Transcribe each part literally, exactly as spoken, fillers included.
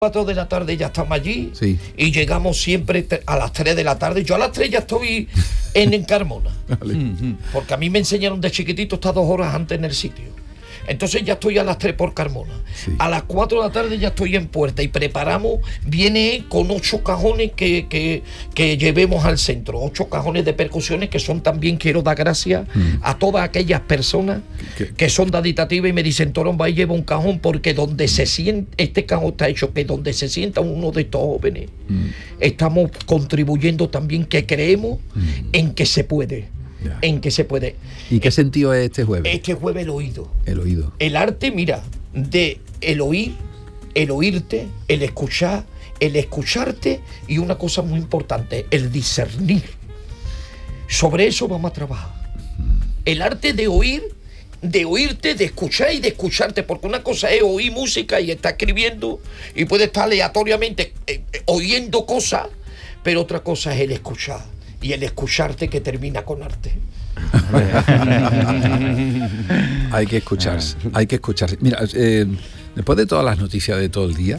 cuatro de la tarde ya estamos allí, sí. Y llegamos siempre a las tres de la tarde. Yo a las tres ya estoy en, en Carmona, vale. Porque a mí me enseñaron de chiquitito estar dos horas antes en el sitio. Entonces ya estoy a las tres por Carmona, sí. A las cuatro de la tarde ya estoy en Puerta y preparamos, viene con ocho cajones que, que, que llevemos al centro, ocho cajones de percusiones que son también, quiero dar gracias mm. a todas aquellas personas ¿Qué? que son daditativas y me dicen, Toromba, ahí lleva un cajón porque donde se sienta, este cajón está hecho que donde se sienta uno de estos jóvenes, mm. estamos contribuyendo también que creemos mm. en que se puede. Ya. En que se puede. ¿Y qué sentido es este jueves? Este jueves el oído. El oído. El arte, mira, de el oír, el oírte, el escuchar, el escucharte y una cosa muy importante, el discernir. Sobre eso vamos a trabajar. El arte de oír, de oírte, de escuchar y de escucharte, porque una cosa es oír música y estar escribiendo y puede estar aleatoriamente eh, eh, oyendo cosas, pero otra cosa es el escuchar. Y el escucharte que termina con arte. Hay que escucharse, hay que escucharse. Mira, eh, después de todas las noticias de todo el día,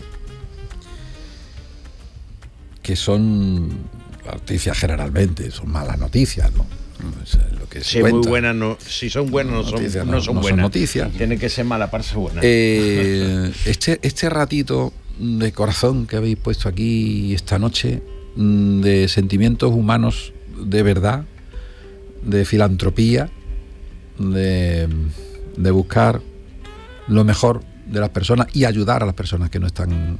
que son noticias generalmente, son malas noticias, ¿no? Es lo que se sí, muy buenas, no, si son buenas no, no, son, noticias, no, no son no buenas. Son noticias. Tiene que ser mala para ser buena. Eh, este, este ratito de corazón que habéis puesto aquí esta noche, de sentimientos humanos de verdad, de filantropía, de, de buscar lo mejor de las personas y ayudar a las personas que no están,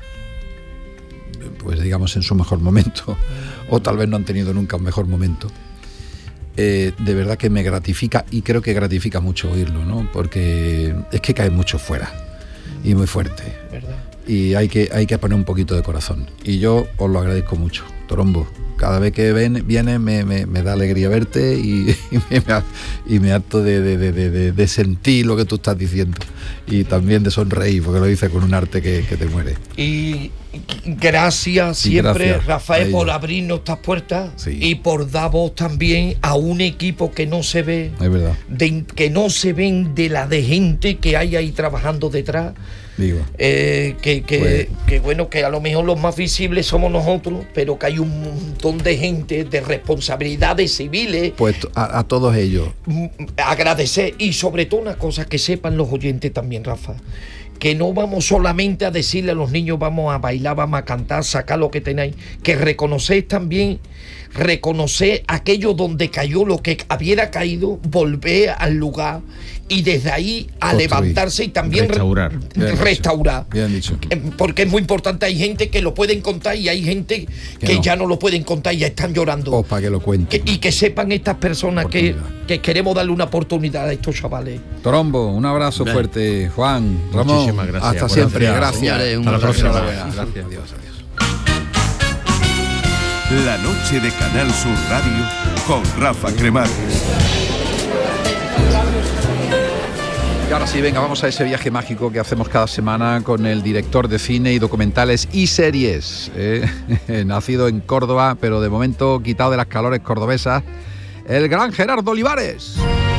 pues digamos, en su mejor momento o tal vez no han tenido nunca un mejor momento. Eh, de verdad que me gratifica y creo que gratifica mucho oírlo, ¿no? Porque es que cae mucho fuera y muy fuerte. ¿Verdad? Y hay que, hay que poner un poquito de corazón. Y yo os lo agradezco mucho, Torombo. Cada vez que ven, viene me, me, me da alegría verte y, y, me, y me harto de, de, de, de, de sentir lo que tú estás diciendo. Y también de sonreír, porque lo dices con un arte que, que te muere. Y gracias y siempre, gracias, Rafael, por abrirnos estas puertas, sí. Y por dar voz también a un equipo que no se ve. Es verdad. De, que no se ven de la de gente que hay ahí trabajando detrás. Digo. Eh, que, que, pues, que bueno, que a lo mejor los más visibles somos nosotros, pero que hay un montón de gente, de responsabilidades civiles. Pues a, a todos ellos. Agradecer y sobre todo una cosa que sepan los oyentes también, Rafa, que no vamos solamente a decirle a los niños vamos a bailar, vamos a cantar, sacar lo que tenéis, que reconocéis también, reconocer aquello donde cayó lo que hubiera caído, volver al lugar y desde ahí a Construir. levantarse y también restaurar. Re- restaurar. Bien dicho. Porque es muy importante, hay gente que lo pueden contar y hay gente que, que no. ya no lo pueden contar y ya están llorando. O para que lo cuenten. Que, y que sepan estas personas que, que queremos darle una oportunidad a estos chavales. Torombo, un abrazo Bien. fuerte. Juan, Ramón, muchísimas gracias. Hasta siempre. Gracias. Señores, hasta la próxima. Gracias. Gracias. Adiós, adiós. La noche de Canal Sur Radio con Rafa Cremades. Y ahora sí, venga, vamos a ese viaje mágico que hacemos cada semana con el director de cine y documentales y series, ¿eh? Nacido en Córdoba, pero de momento quitado de las calores cordobesas, el gran Gerardo Olivares.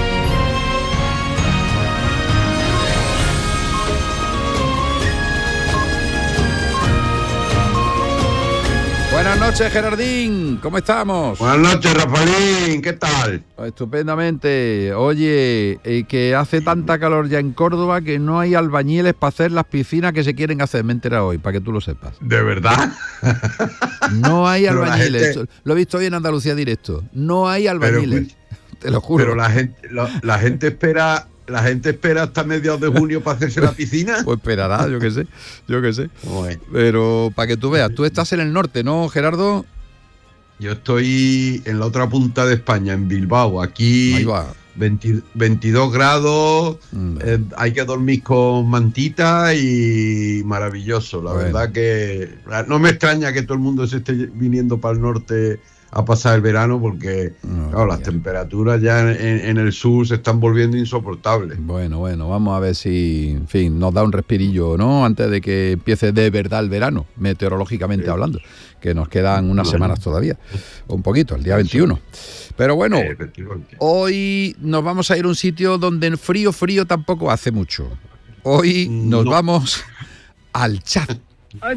Buenas noches, Gerardín, ¿cómo estamos? Buenas noches, Rafaelín, ¿qué tal? Estupendamente. Oye, eh, que hace tanta calor ya en Córdoba que no hay albañiles para hacer las piscinas que se quieren hacer, me he enterado hoy, para que tú lo sepas. ¿De verdad? No hay Pero albañiles, gente... lo he visto hoy en Andalucía Directo, no hay albañiles, pero, te lo juro. Pero la gente, la, la gente espera... ¿La gente espera hasta mediados de junio para hacerse la piscina? Pues esperará, yo qué sé, yo qué sé. Bueno. Pero para que tú veas, tú estás en el norte, ¿no, Gerardo? Yo estoy en la otra punta de España, en Bilbao. Aquí Ahí va. veinte, veintidós grados, mm. eh, hay que dormir con mantita y maravilloso. La bueno. verdad que no me extraña que todo el mundo se esté viniendo para el norte a pasar el verano porque no, claro, las ya. temperaturas ya en, en el sur se están volviendo insoportables. Bueno, bueno, vamos a ver si, en fin, nos da un respirillo, ¿no? Antes de que empiece de verdad el verano, meteorológicamente sí. hablando, que nos quedan unas bueno. semanas todavía, un poquito, el día veintiuno. Pero bueno, eh, hoy nos vamos a ir a un sitio donde frío, frío tampoco hace mucho. Hoy nos no. vamos al Chad.